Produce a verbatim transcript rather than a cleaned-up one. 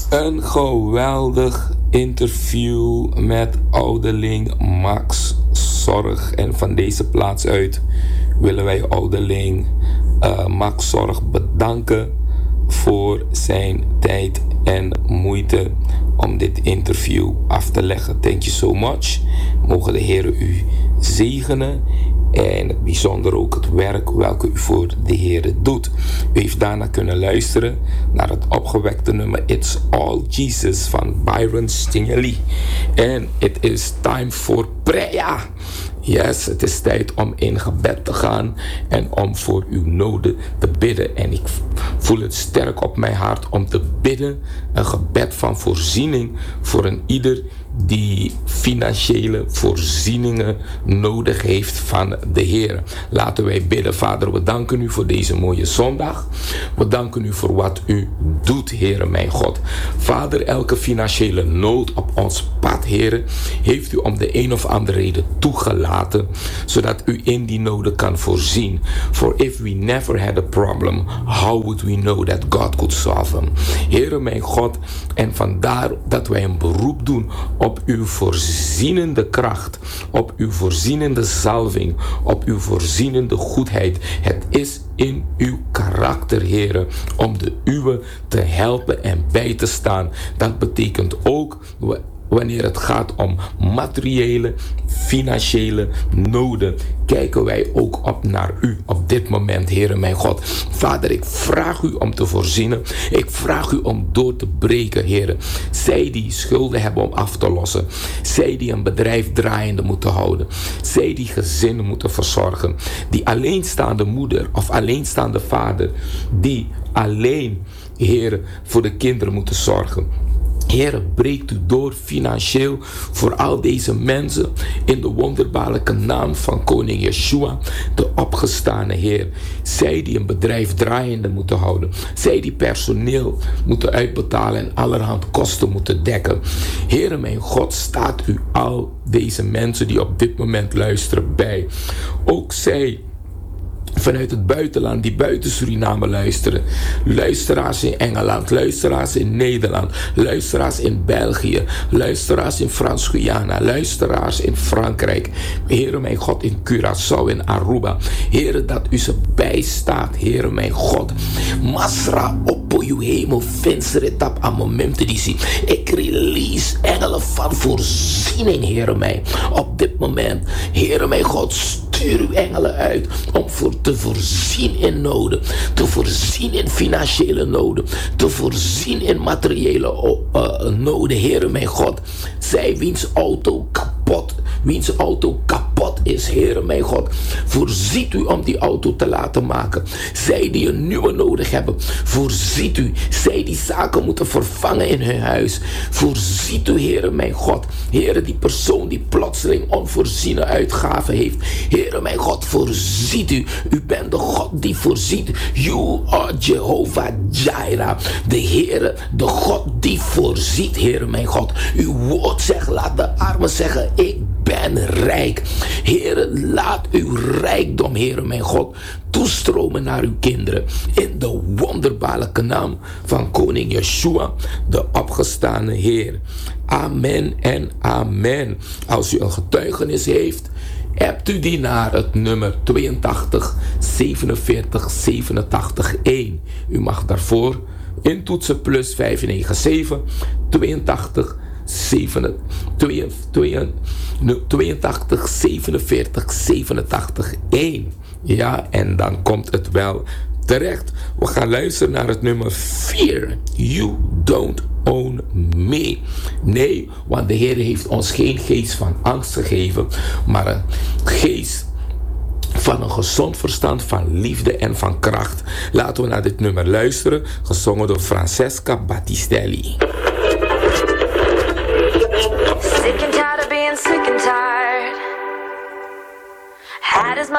Een geweldig interview met ouderling Max Zorg. En van deze plaats uit willen wij ouderling uh, Max Zorg bedanken voor zijn tijd en moeite om dit interview af te leggen. Thank you so much. Mogen de Heer u zegenen. En het bijzonder ook het werk welke u voor de Heer doet. U heeft daarna kunnen luisteren naar het opgewekte nummer It's All Jesus van Byron Stingley. En it is time for prayer. Yes, het is tijd om in gebed te gaan en om voor uw noden te bidden. En ik voel het sterk op mijn hart om te bidden. Een gebed van voorziening voor een ieder die financiële voorzieningen nodig heeft van de Heer. Laten wij bidden. Vader, we danken u voor deze mooie zondag. We danken u voor wat u doet, Heer mijn God. Vader, elke financiële nood op ons pad, Heer, heeft u om de een of andere reden toegelaten, zodat u in die noden kan voorzien. For if we never had a problem, how would we know that God could solve them? Heer mijn God, en vandaar dat wij een beroep doen op uw voorzienende kracht, op uw voorzienende zalving, op uw voorzienende goedheid. Het is in uw karakter, Heer, om de uwe te helpen en bij te staan. Dat betekent ook wanneer het gaat om materiële, financiële noden, kijken wij ook op naar u op dit moment, Heere mijn God. Vader, ik vraag u om te voorzien. Ik vraag u om door te breken, Heere. Zij die schulden hebben om af te lossen. Zij die een bedrijf draaiende moeten houden. Zij die gezinnen moeten verzorgen. Die alleenstaande moeder of alleenstaande vader, die alleen, Heere, voor de kinderen moeten zorgen. Heer, breekt u door financieel voor al deze mensen in de wonderbaarlijke naam van koning Yeshua, de opgestane Heer. Zij die een bedrijf draaiende moeten houden. Zij die personeel moeten uitbetalen en allerhand kosten moeten dekken. Heer, mijn God, staat u al deze mensen die op dit moment luisteren bij. Ook zij vanuit het buitenland, die buiten Suriname luisteren. Luisteraars in Engeland, luisteraars in Nederland, luisteraars in België, luisteraars in Frans-Guyana, luisteraars in Frankrijk. Heere mijn God, in Curaçao, in Aruba. Heere, dat u ze bijstaat, Heere mijn God. Masra op uw hemel, venseretap aan momenten die zie. Ik release engelen van voorziening, Heere mij. Op dit moment, Heere mijn God, stuur uw engelen uit om voor te voorzien in noden, te voorzien in financiële noden, te voorzien in materiële uh, noden, Heere mijn God. Zij wiens auto kapot, wiens auto kapot is, Heere mijn God, voorziet u om die auto te laten maken. Zij die een nieuwe nodig hebben, voorziet u. Zij die zaken moeten vervangen in hun huis, voorziet u, Heere mijn God. Heere, die persoon die plotseling onvoorziene uitgaven heeft, Heere mijn God, voorziet u. U bent de God die voorziet. You are Jehovah Jireh. De Heere, de God die voorziet, Heere mijn God. Uw woord zegt, laat de armen zeggen, ik ben rijk. Heere, laat uw rijkdom, Heere mijn God, toestromen naar uw kinderen. In de wonderbaarlijke naam van koning Yeshua, de opgestane Heer. Amen en amen. Als u een getuigenis heeft, hebt u die naar het nummer tweeëntachtig zevenenveertig zevenentachtig één. U mag daarvoor intoetsen plus vijf negen zeven tweeëntachtig zevenenveertig zevenentachtig één. Ja, en dan komt het wel terecht. We gaan luisteren naar het nummer Fear You Don't Own Me. Nee, want de Heer heeft ons geen geest van angst gegeven, maar een geest van een gezond verstand, van liefde en van kracht. Laten we naar dit nummer luisteren, gezongen door Francesca Battistelli. Sick and tired of being sick and tired.